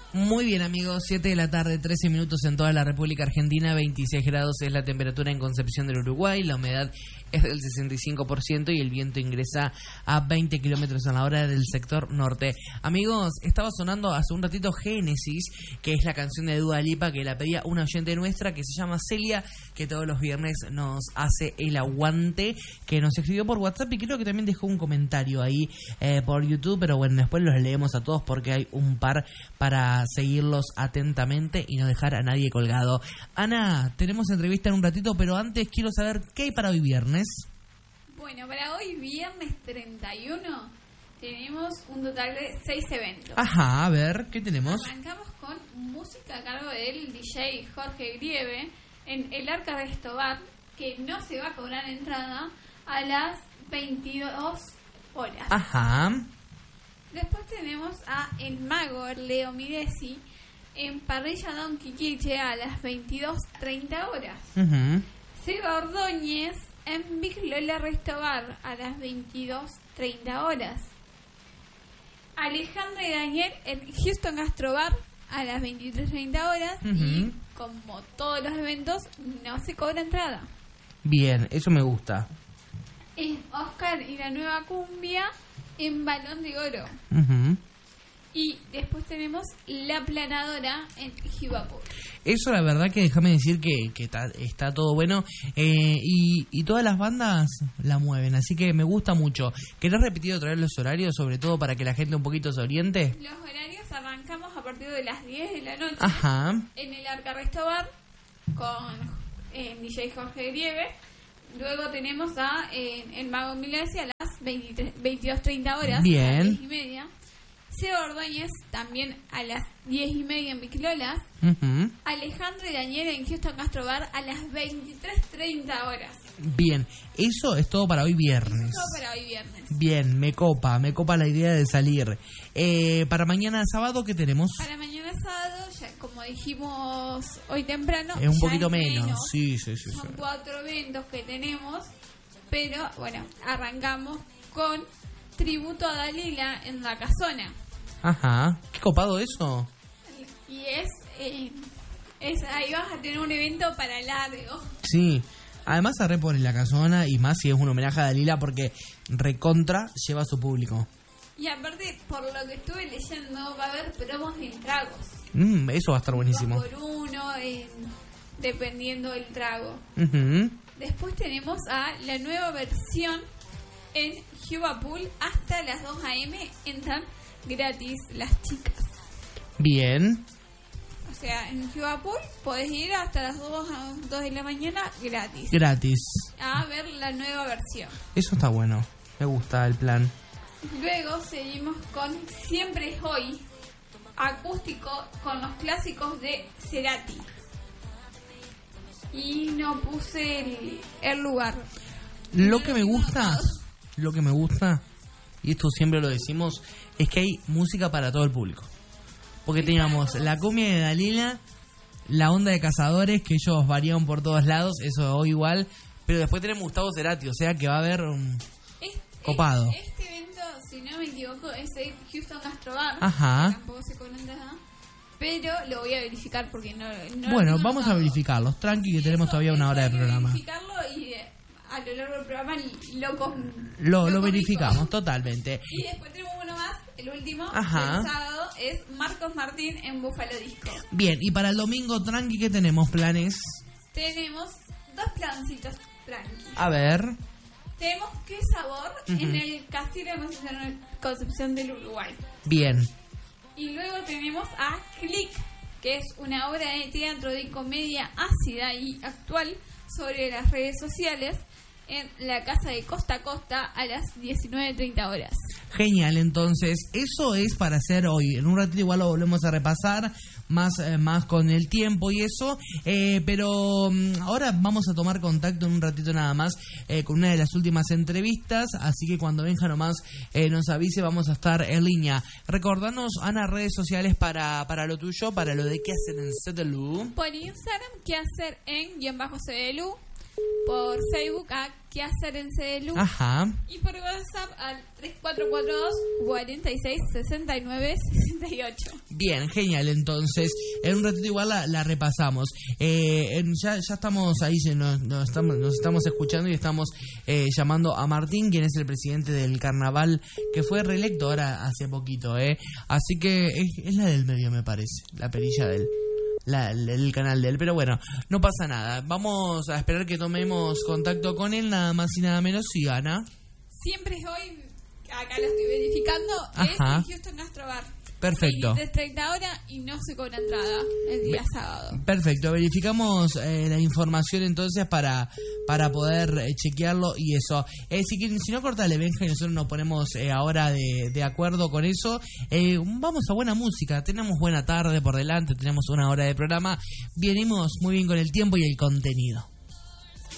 Muy bien, amigos, 7 de la tarde, 13 minutos en toda la República Argentina, 26 grados es la temperatura en Concepción del Uruguay, la humedad es del 65% y el viento ingresa a 20 kilómetros a la hora del sector norte. Amigos, estaba sonando hace un ratito Génesis, que es la canción de Dua Lipa que la pedía una oyente nuestra que se llama Celia, que todos los viernes nos hace el aguante, que nos escribió por WhatsApp y creo que también dejó un comentario ahí por YouTube, pero bueno, después los leemos a todos porque hay un par para seguirlos atentamente y no dejar a nadie colgado. Ana, tenemos entrevista en un ratito, pero antes quiero saber qué hay para hoy viernes. Bueno, para hoy viernes 31 tenemos un total de 6 eventos. Ajá, a ver, ¿qué tenemos? Arrancamos con música a cargo del DJ Jorge Grieve en el Arca Resto Bar, que no se va a cobrar entrada a las 22 horas. Ajá. Después tenemos a El Mago Leo Miresi en Parrilla Don Quiquiche a las 22:30 horas. Uh-huh. Seba Ordóñez en Big Lola Resto Bar a las 22:30 horas. Alejandra y Daniel en Houston Gastro Bar a las 23:30 horas. Uh-huh. Y como todos los eventos, no se cobra entrada. Bien, eso me gusta. Es Oscar y la Nueva Cumbia en Balón de Oro. Uh-huh. Y después tenemos La Planadora en Jibapur. Eso la verdad que déjame decir que está todo bueno y todas las bandas la mueven, así que me gusta mucho. ¿Querés repetir otra vez los horarios, sobre todo para que la gente un poquito se oriente? Los horarios arrancamos a partir de las 10 de la noche. Ajá. En el Arca Resto Bar con DJ Jorge Grieve. Luego tenemos a El Mago Milesi a las 22:30 horas. Bien. A las 10:30. Seba Ordóñez también a las 10:30 en Biclolas. Uh-huh. Alejandro y Daniel en Houston Castro Bar a las 23:30 horas. Bien, eso es todo para hoy viernes. Todo para hoy viernes. Bien, me copa la idea de salir. Para mañana sábado, ¿qué tenemos? Para mañana sábado, ya como dijimos hoy temprano, Es un ya poquito es menos. Sí. Son 4 eventos que tenemos, pero bueno, arrancamos con tributo a Dalila en La Casona. Ajá, qué copado eso. Y es ahí vas a tener un evento para largo. Sí, además se repone La Casona y más si es un homenaje a Dalila porque recontra lleva a su público. Y aparte, por lo que estuve leyendo, va a haber promos en tragos. Eso va a estar buenísimo. 2x1, dependiendo del trago. Uh-huh. Después tenemos a la nueva versión en Jibapur hasta las 2 a.m. entran gratis las chicas. Bien. O sea, en Jibapur podés ir hasta las 2 de la mañana gratis. Gratis. A ver la nueva versión. Eso está bueno. Me gusta el plan. Luego seguimos con Siempre es Hoy, acústico con los clásicos de Cerati. Y no puse el lugar. Lo que me gusta, y esto siempre lo decimos, es que hay música para todo el público. Porque teníamos la cumbia de Dalila, la onda de Cazadores, que ellos varían por todos lados, eso hoy igual, pero después tenemos Gustavo Cerati, o sea que va a haber copado. Este evento, si no me equivoco, es el Houston Gastro Bar. Ajá. Tampoco se cobra entrada, pero lo voy a verificar porque no bueno, no vamos a verificarlos, tranqui, que tenemos todavía una hora de programa. Verificarlo y a lo largo del programa lo verificamos totalmente. Y después tenemos uno más, el último, Ajá. el sábado, es Marcos Martín en Búfalo Disco. Bien, y para el domingo, tranqui, ¿qué tenemos? ¿Planes? Tenemos 2 plancitos tranqui. A ver. Tenemos Qué Sabor en el Castillo de Concepción del Uruguay. Bien. Y luego tenemos a Click, que es una obra de teatro de comedia ácida y actual sobre las redes sociales en la Casa de Costa a Costa a las 19:30 horas. Genial, entonces, eso es para hacer hoy. En un ratito igual lo volvemos a repasar, más con el tiempo y eso, pero ahora vamos a tomar contacto en un ratito nada más con una de las últimas entrevistas, así que cuando Benja nomás nos avise vamos a estar en línea. Recordanos, Ana, redes sociales para lo tuyo, para lo de qué hacer en CDLU. Por Instagram, qué hacer en _CDLU. por Facebook a ¿Qué hacer en CDLU? Ajá. Y por WhatsApp al 3442 46 69 68. Bien, genial. Entonces, en un ratito igual la repasamos. Ya estamos ahí, nos estamos escuchando y estamos llamando a Martín, quien es el presidente del carnaval, que fue reelecto ahora hace poquito. Así que es la del medio, me parece, la perilla de él. El canal de él, pero bueno, no pasa nada. Vamos a esperar que tomemos contacto con él, nada más y nada menos. Y Ana. Siempre es hoy, acá lo estoy verificando, Ajá. es en Houston Gastrobar. Perfecto. De 30 horas y no se cobra entrada el día sábado. Perfecto, verificamos la información entonces para poder chequearlo y eso. Si no, cortale, Benja, y nosotros nos ponemos ahora de acuerdo con eso. Vamos a buena música, tenemos buena tarde por delante, tenemos una hora de programa. Venimos muy bien con el tiempo y el contenido.